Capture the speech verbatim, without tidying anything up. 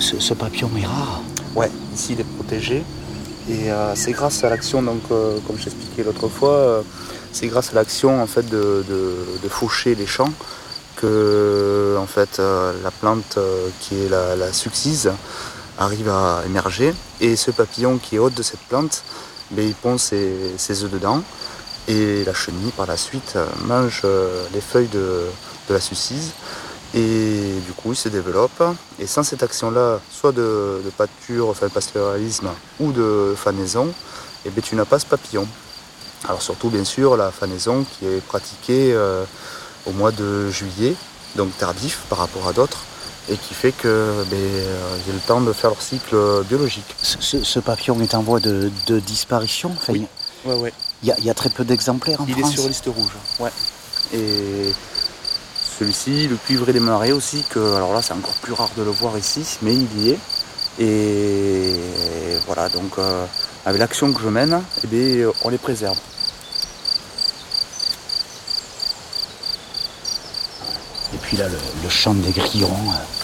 ce, ce papillon est rare. Ouais, ici il est protégé. Et euh, c'est grâce à l'action, donc, euh, comme je t'expliquais l'autre fois, euh, c'est grâce à l'action en fait, de, de, de faucher les champs que en fait, euh, la plante euh, qui est la, la succise arrive à émerger. Et ce papillon qui est hôte de cette plante, ben, il pond ses, ses œufs dedans. Et la chenille, par la suite, euh, mange euh, les feuilles de, de la sucise. Et du coup, il se développe. Et sans cette action-là, soit de, de pâture, enfin de pastoralisme, ou de fanaison, eh bien, tu n'as pas ce papillon. Alors surtout, bien sûr, la fanaison qui est pratiquée euh, au mois de juillet, donc tardif par rapport à d'autres, et qui fait que ben, euh, il y a le temps de faire leur cycle biologique. Ce, ce, ce papillon est en voie de, de disparition. Enfin, Oui, ouais, ouais. Il y, a, il y a très peu d'exemplaires en il France. Il est sur liste rouge, ouais. Et celui-ci, le cuivré des marais aussi, que alors là c'est encore plus rare de le voir ici, mais il y est. Et voilà, donc euh, avec l'action que je mène, eh bien, on les préserve. Et puis là, le, le chant des grillons.